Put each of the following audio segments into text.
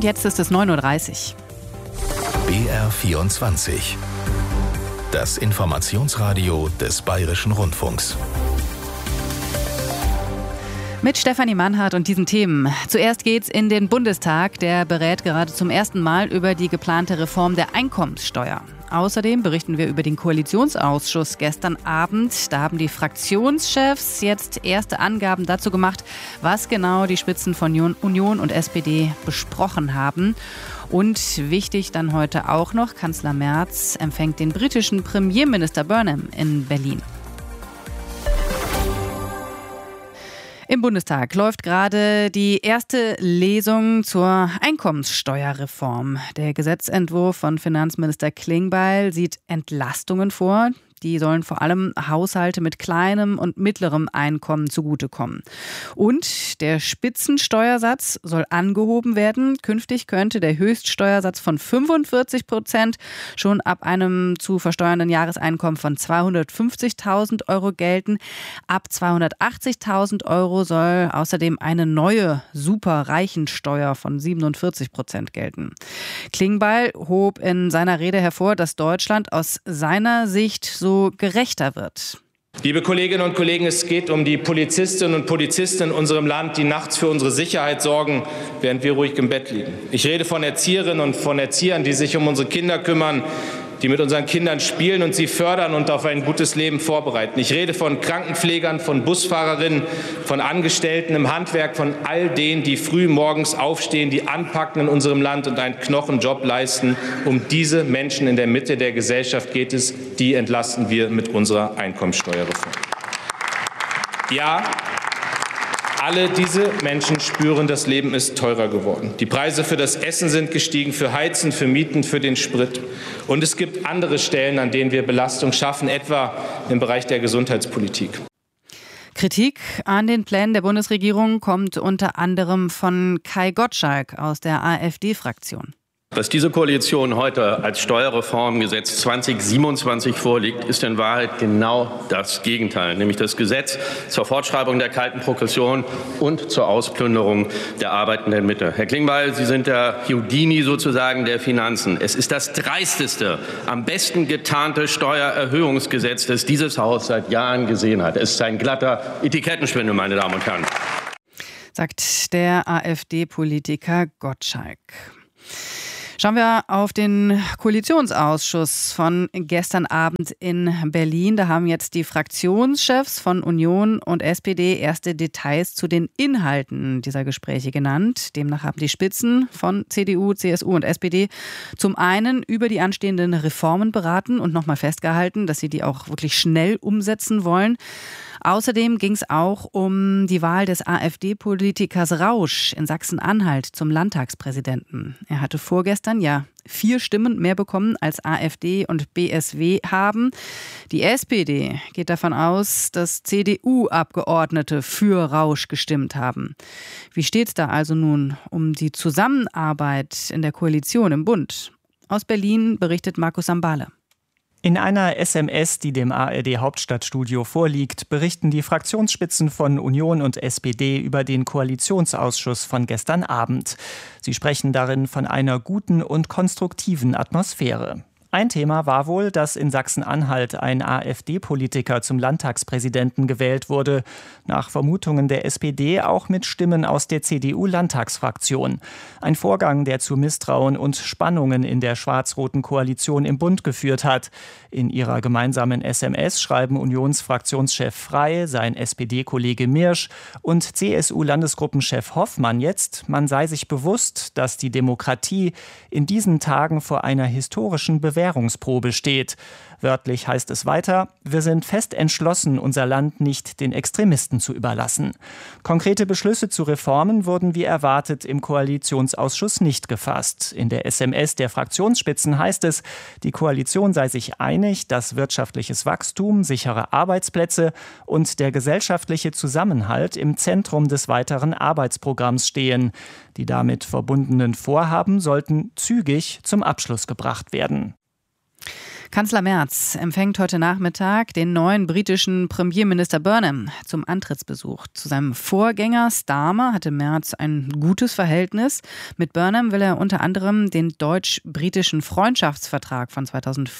Und jetzt ist es 9:30 Uhr. BR24. Das Informationsradio des Bayerischen Rundfunks. Mit Stefanie Mannhardt und diesen Themen. Zuerst geht's in den Bundestag. Der berät gerade zum ersten Mal über die geplante Reform der Einkommenssteuer. Außerdem berichten wir über den Koalitionsausschuss gestern Abend. Da haben die Fraktionschefs jetzt erste Angaben dazu gemacht, was genau die Spitzen von Union und SPD besprochen haben. Und wichtig dann heute auch noch, Kanzler Merz empfängt den britischen Premierminister Burnham in Berlin. Im Bundestag läuft gerade die erste Lesung zur Einkommenssteuerreform. Der Gesetzentwurf von Finanzminister Klingbeil sieht Entlastungen vor. Die sollen vor allem Haushalte mit kleinem und mittlerem Einkommen zugutekommen. Und der Spitzensteuersatz soll angehoben werden. Künftig könnte der Höchststeuersatz von 45% schon ab einem zu versteuernden Jahreseinkommen von 250.000 Euro gelten. Ab 280.000 Euro soll außerdem eine neue Superreichensteuer von 47% gelten. Klingbeil hob in seiner Rede hervor, dass Deutschland aus seiner Sicht so gerechter wird. Liebe Kolleginnen und Kollegen, es geht um die Polizistinnen und Polizisten in unserem Land, die nachts für unsere Sicherheit sorgen, während wir ruhig im Bett liegen. Ich rede von Erzieherinnen und von Erziehern, die sich um unsere Kinder kümmern, die mit unseren Kindern spielen und sie fördern und auf ein gutes Leben vorbereiten. Ich rede von Krankenpflegern, von Busfahrerinnen, von Angestellten im Handwerk, von all denen, die früh morgens aufstehen, die anpacken in unserem Land und einen Knochenjob leisten. Um diese Menschen in der Mitte der Gesellschaft geht es, die entlasten wir mit unserer Einkommensteuerreform. Ja, alle diese Menschen spüren, das Leben ist teurer geworden. Die Preise für das Essen sind gestiegen, für Heizen, für Mieten, für den Sprit. Und es gibt andere Stellen, an denen wir Belastung schaffen, etwa im Bereich der Gesundheitspolitik. Kritik an den Plänen der Bundesregierung kommt unter anderem von Kai Gottschalk aus der AfD-Fraktion. Was diese Koalition heute als Steuerreformgesetz 2027 vorliegt, ist in Wahrheit genau das Gegenteil, nämlich das Gesetz zur Fortschreibung der kalten Progression und zur Ausplünderung der arbeitenden Mitte. Herr Klingbeil, Sie sind der Houdini sozusagen der Finanzen. Es ist das dreisteste, am besten getarnte Steuererhöhungsgesetz, das dieses Haus seit Jahren gesehen hat. Es ist ein glatter Etikettenschwindel, meine Damen und Herren. Sagt der AfD-Politiker Gottschalk. Schauen wir auf den Koalitionsausschuss von gestern Abend in Berlin. Da haben jetzt die Fraktionschefs von Union und SPD erste Details zu den Inhalten dieser Gespräche genannt. Demnach haben die Spitzen von CDU, CSU und SPD zum einen über die anstehenden Reformen beraten und nochmal festgehalten, dass sie die auch wirklich schnell umsetzen wollen. Außerdem ging es auch um die Wahl des AfD-Politikers Rausch in Sachsen-Anhalt zum Landtagspräsidenten. Er hatte vorgestern 4 Stimmen mehr bekommen als AfD und BSW haben. Die SPD geht davon aus, dass CDU-Abgeordnete für Rausch gestimmt haben. Wie steht es da also nun um die Zusammenarbeit in der Koalition im Bund? Aus Berlin berichtet Markus Sambale. In einer SMS, die dem ARD-Hauptstadtstudio vorliegt, berichten die Fraktionsspitzen von Union und SPD über den Koalitionsausschuss von gestern Abend. Sie sprechen darin von einer guten und konstruktiven Atmosphäre. Ein Thema war wohl, dass in Sachsen-Anhalt ein AfD-Politiker zum Landtagspräsidenten gewählt wurde, nach Vermutungen der SPD auch mit Stimmen aus der CDU-Landtagsfraktion. Ein Vorgang, der zu Misstrauen und Spannungen in der schwarz-roten Koalition im Bund geführt hat. In ihrer gemeinsamen SMS schreiben Unionsfraktionschef Frey, sein SPD-Kollege Mirsch und CSU-Landesgruppenchef Hoffmann jetzt, man sei sich bewusst, dass die Demokratie in diesen Tagen vor einer historischen Bewährungsprobe steht. Wörtlich heißt es weiter, wir sind fest entschlossen, unser Land nicht den Extremisten zu überlassen. Konkrete Beschlüsse zu Reformen wurden wie erwartet im Koalitionsausschuss nicht gefasst. In der SMS der Fraktionsspitzen heißt es, die Koalition sei sich einig, dass wirtschaftliches Wachstum, sichere Arbeitsplätze und der gesellschaftliche Zusammenhalt im Zentrum des weiteren Arbeitsprogramms stehen. Die damit verbundenen Vorhaben sollten zügig zum Abschluss gebracht werden. Kanzler Merz empfängt heute Nachmittag den neuen britischen Premierminister Burnham zum Antrittsbesuch. Zu seinem Vorgänger Starmer hatte Merz ein gutes Verhältnis. Mit Burnham will er unter anderem den deutsch-britischen Freundschaftsvertrag von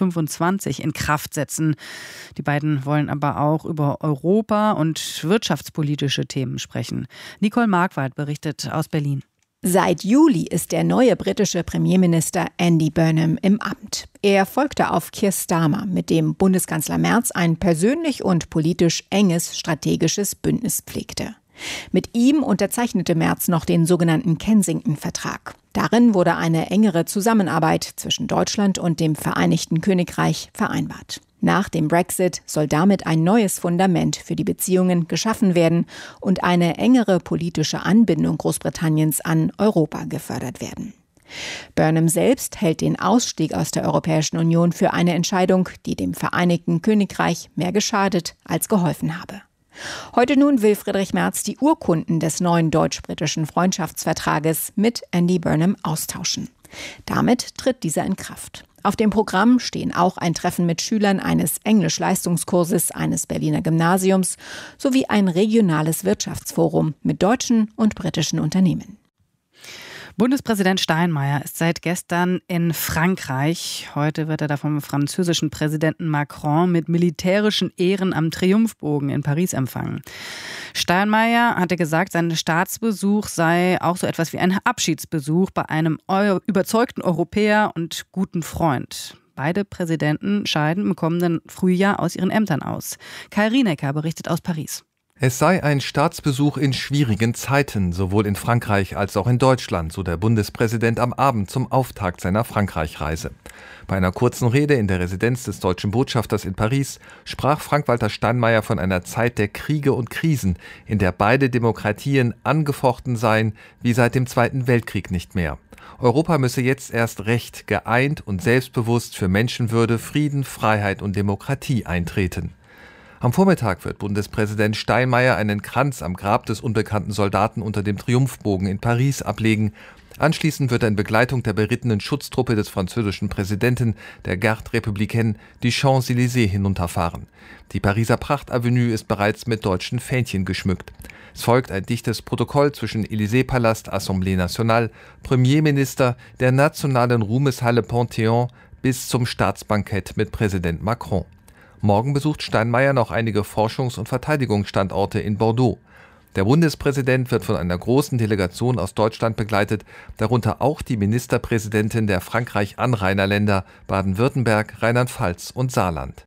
2025 in Kraft setzen. Die beiden wollen aber auch über Europa- und wirtschaftspolitische Themen sprechen. Nicole Marquardt berichtet aus Berlin. Seit Juli ist der neue britische Premierminister Andy Burnham im Amt. Er folgte auf Keir Starmer, mit dem Bundeskanzler Merz ein persönlich und politisch enges strategisches Bündnis pflegte. Mit ihm unterzeichnete Merz noch den sogenannten Kensington-Vertrag. Darin wurde eine engere Zusammenarbeit zwischen Deutschland und dem Vereinigten Königreich vereinbart. Nach dem Brexit soll damit ein neues Fundament für die Beziehungen geschaffen werden und eine engere politische Anbindung Großbritanniens an Europa gefördert werden. Burnham selbst hält den Ausstieg aus der Europäischen Union für eine Entscheidung, die dem Vereinigten Königreich mehr geschadet als geholfen habe. Heute nun will Friedrich Merz die Urkunden des neuen deutsch-britischen Freundschaftsvertrages mit Andy Burnham austauschen. Damit tritt dieser in Kraft. Auf dem Programm stehen auch ein Treffen mit Schülern eines Englisch-Leistungskurses eines Berliner Gymnasiums sowie ein regionales Wirtschaftsforum mit deutschen und britischen Unternehmen. Bundespräsident Steinmeier ist seit gestern in Frankreich. Heute wird er da vom französischen Präsidenten Macron mit militärischen Ehren am Triumphbogen in Paris empfangen. Steinmeier hatte gesagt, sein Staatsbesuch sei auch so etwas wie ein Abschiedsbesuch bei einem überzeugten Europäer und guten Freund. Beide Präsidenten scheiden im kommenden Frühjahr aus ihren Ämtern aus. Kai Rienecker berichtet aus Paris. Es sei ein Staatsbesuch in schwierigen Zeiten, sowohl in Frankreich als auch in Deutschland, so der Bundespräsident am Abend zum Auftakt seiner Frankreich-Reise. Bei einer kurzen Rede in der Residenz des deutschen Botschafters in Paris sprach Frank-Walter Steinmeier von einer Zeit der Kriege und Krisen, in der beide Demokratien angefochten seien, wie seit dem Zweiten Weltkrieg nicht mehr. Europa müsse jetzt erst recht geeint und selbstbewusst für Menschenwürde, Frieden, Freiheit und Demokratie eintreten. Am Vormittag wird Bundespräsident Steinmeier einen Kranz am Grab des unbekannten Soldaten unter dem Triumphbogen in Paris ablegen. Anschließend wird er in Begleitung der berittenen Schutztruppe des französischen Präsidenten, der Garde Républicaine, die Champs-Élysées hinunterfahren. Die Pariser Prachtavenue ist bereits mit deutschen Fähnchen geschmückt. Es folgt ein dichtes Protokoll zwischen Élysée-Palast, Assemblée Nationale, Premierminister, der nationalen Ruhmeshalle Panthéon bis zum Staatsbankett mit Präsident Macron. Morgen besucht Steinmeier noch einige Forschungs- und Verteidigungsstandorte in Bordeaux. Der Bundespräsident wird von einer großen Delegation aus Deutschland begleitet, darunter auch die Ministerpräsidentin der Frankreich-Anrainerländer Baden-Württemberg, Rheinland-Pfalz und Saarland.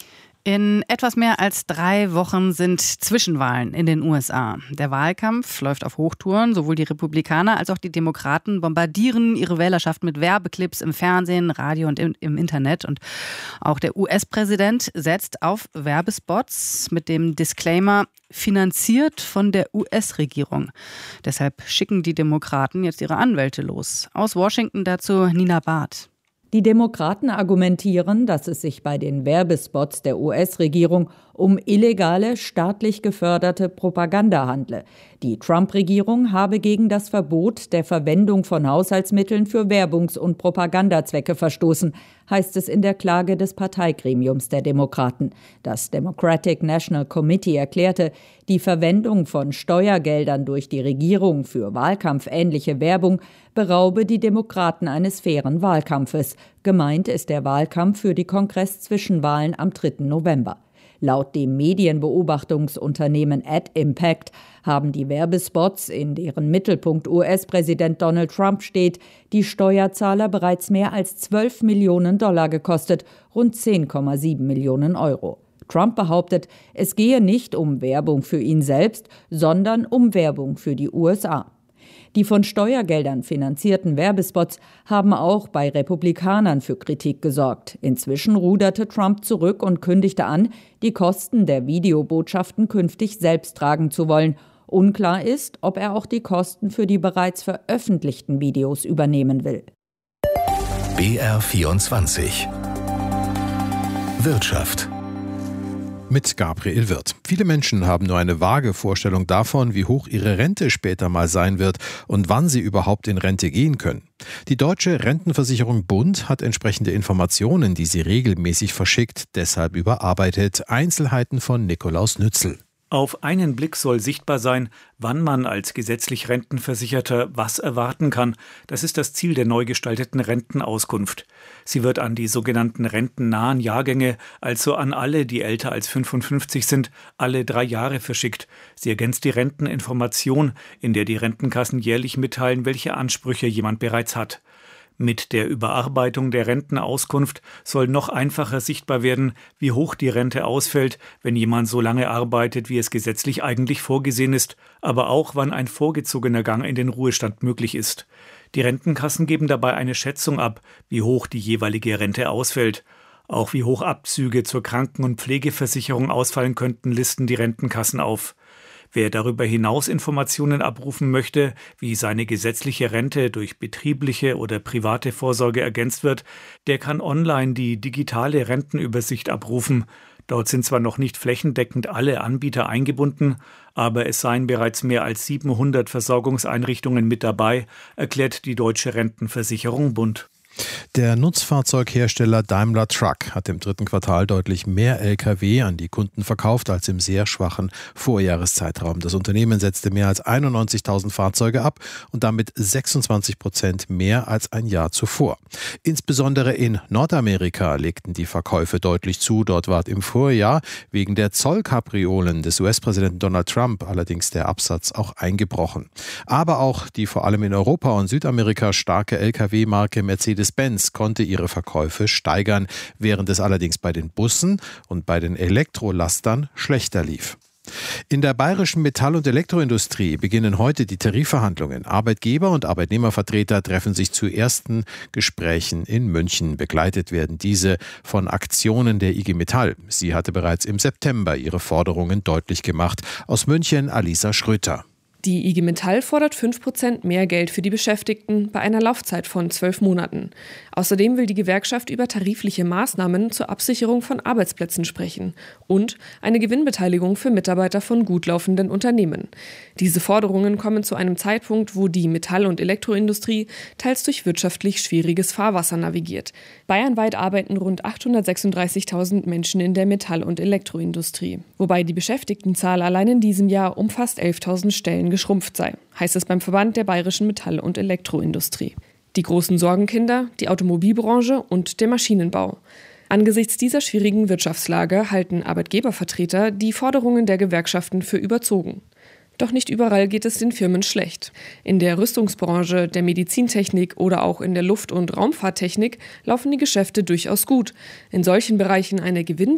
In etwas mehr als 3 Wochen sind Zwischenwahlen in den USA. Der Wahlkampf läuft auf Hochtouren. Sowohl die Republikaner als auch die Demokraten bombardieren ihre Wählerschaft mit Werbeclips im Fernsehen, Radio und im Internet. Und auch der US-Präsident setzt auf Werbespots mit dem Disclaimer finanziert von der US-Regierung. Deshalb schicken die Demokraten jetzt ihre Anwälte los. Aus Washington dazu Nina Barth. Die Demokraten argumentieren, dass es sich bei den Werbespots der US-Regierung um illegale, staatlich geförderte Propaganda handle. Die Trump-Regierung habe gegen das Verbot der Verwendung von Haushaltsmitteln für Werbungs- und Propagandazwecke verstoßen, heißt es in der Klage des Parteigremiums der Demokraten. Das Democratic National Committee erklärte, die Verwendung von Steuergeldern durch die Regierung für wahlkampfähnliche Werbung beraube die Demokraten eines fairen Wahlkampfes. Gemeint ist der Wahlkampf für die Kongress-Zwischenwahlen am 3. November. Laut dem Medienbeobachtungsunternehmen AdImpact haben die Werbespots, in deren Mittelpunkt US-Präsident Donald Trump steht, die Steuerzahler bereits mehr als $12 Millionen gekostet, rund 10,7 Millionen Euro. Trump behauptet, es gehe nicht um Werbung für ihn selbst, sondern um Werbung für die USA. Die von Steuergeldern finanzierten Werbespots haben auch bei Republikanern für Kritik gesorgt. Inzwischen ruderte Trump zurück und kündigte an, die Kosten der Videobotschaften künftig selbst tragen zu wollen. Unklar ist, ob er auch die Kosten für die bereits veröffentlichten Videos übernehmen will. BR24 Wirtschaft. mit Gabriel Wirth. Viele Menschen haben nur eine vage Vorstellung davon, wie hoch ihre Rente später mal sein wird und wann sie überhaupt in Rente gehen können. Die Deutsche Rentenversicherung Bund hat entsprechende Informationen, die sie regelmäßig verschickt, deshalb überarbeitet. Einzelheiten von Nikolaus Nützel. Auf einen Blick soll sichtbar sein, wann man als gesetzlich Rentenversicherter was erwarten kann. Das ist das Ziel der neu gestalteten Rentenauskunft. Sie wird an die sogenannten rentennahen Jahrgänge, also an alle, die älter als 55 sind, alle 3 Jahre verschickt. Sie ergänzt die Renteninformation, in der die Rentenkassen jährlich mitteilen, welche Ansprüche jemand bereits hat. Mit der Überarbeitung der Rentenauskunft soll noch einfacher sichtbar werden, wie hoch die Rente ausfällt, wenn jemand so lange arbeitet, wie es gesetzlich eigentlich vorgesehen ist, aber auch, wann ein vorgezogener Gang in den Ruhestand möglich ist. Die Rentenkassen geben dabei eine Schätzung ab, wie hoch die jeweilige Rente ausfällt. Auch wie hoch Abzüge zur Kranken- und Pflegeversicherung ausfallen könnten, listen die Rentenkassen auf. Wer darüber hinaus Informationen abrufen möchte, wie seine gesetzliche Rente durch betriebliche oder private Vorsorge ergänzt wird, der kann online die digitale Rentenübersicht abrufen. Dort sind zwar noch nicht flächendeckend alle Anbieter eingebunden, aber es seien bereits mehr als 700 Versorgungseinrichtungen mit dabei, erklärt die Deutsche Rentenversicherung Bund. Der Nutzfahrzeughersteller Daimler Truck hat im 3. Quartal deutlich mehr Lkw an die Kunden verkauft als im sehr schwachen Vorjahreszeitraum. Das Unternehmen setzte mehr als 91.000 Fahrzeuge ab und damit 26% mehr als ein Jahr zuvor. Insbesondere in Nordamerika legten die Verkäufe deutlich zu. Dort war im Vorjahr wegen der Zollkapriolen des US-Präsidenten Donald Trump allerdings der Absatz auch eingebrochen. Aber auch die vor allem in Europa und Südamerika starke Lkw-Marke Mercedes-Benz konnte ihre Verkäufe steigern, während es allerdings bei den Bussen und bei den Elektrolastern schlechter lief. In der bayerischen Metall- und Elektroindustrie beginnen heute die Tarifverhandlungen. Arbeitgeber und Arbeitnehmervertreter treffen sich zu ersten Gesprächen in München. Begleitet werden diese von Aktionen der IG Metall. Sie hatte bereits im September ihre Forderungen deutlich gemacht. Aus München Alisa Schröter. Die IG Metall fordert 5% mehr Geld für die Beschäftigten bei einer Laufzeit von 12 Monaten. Außerdem will die Gewerkschaft über tarifliche Maßnahmen zur Absicherung von Arbeitsplätzen sprechen und eine Gewinnbeteiligung für Mitarbeiter von gut laufenden Unternehmen. Diese Forderungen kommen zu einem Zeitpunkt, wo die Metall- und Elektroindustrie teils durch wirtschaftlich schwieriges Fahrwasser navigiert. Bayernweit arbeiten rund 836.000 Menschen in der Metall- und Elektroindustrie, wobei die Beschäftigtenzahl allein in diesem Jahr um fast 11.000 Stellen geschrumpft sei, heißt es beim Verband der bayerischen Metall- und Elektroindustrie. Die großen Sorgenkinder, die Automobilbranche und der Maschinenbau. Angesichts dieser schwierigen Wirtschaftslage halten Arbeitgebervertreter die Forderungen der Gewerkschaften für überzogen. Doch nicht überall geht es den Firmen schlecht. In der Rüstungsbranche, der Medizintechnik oder auch in der Luft- und Raumfahrttechnik laufen die Geschäfte durchaus gut. In solchen Bereichen eine